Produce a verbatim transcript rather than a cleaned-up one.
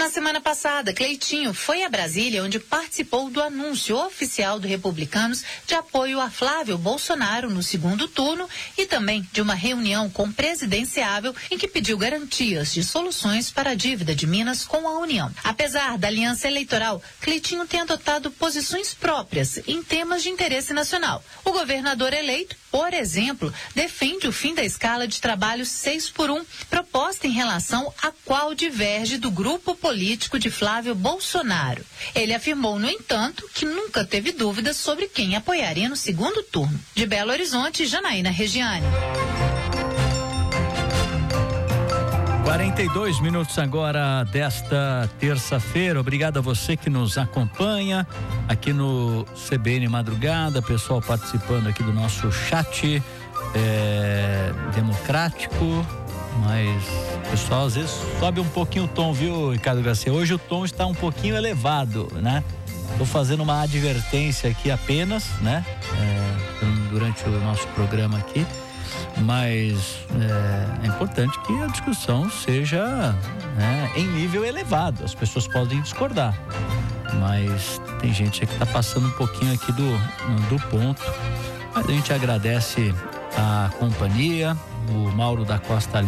Na semana passada, Cleitinho foi a Brasília, onde participou do anúncio oficial do Republicanos de apoio a Flávio Bolsonaro no segundo turno e também de uma reunião com o presidenciável em que pediu garantias de soluções para a dívida de Minas com a União. Apesar da aliança eleitoral, Cleitinho tem adotado posições próprias em temas de interesse nacional. O governador eleito, por exemplo, defende o fim da escala de trabalho seis por um, proposta em relação a qual diverge do grupo político de Flávio Bolsonaro. Ele afirmou, no entanto, que nunca teve dúvidas sobre quem apoiaria no segundo turno. De Belo Horizonte, Janaína Regiane. quarenta e dois minutos agora desta terça-feira. Obrigado a você que nos acompanha aqui no C B N Madrugada, pessoal participando aqui do nosso chat é, democrático, mas o pessoal às vezes sobe um pouquinho o tom, viu, Ricardo Garcia? Hoje o tom está um pouquinho elevado, né? Estou fazendo uma advertência aqui apenas, né? É, durante o nosso programa aqui. Mas é, é importante que a discussão seja, né, em nível elevado. As pessoas podem discordar, mas tem gente que está passando um pouquinho aqui do, do ponto. Mas a gente agradece a companhia, o Mauro da Costa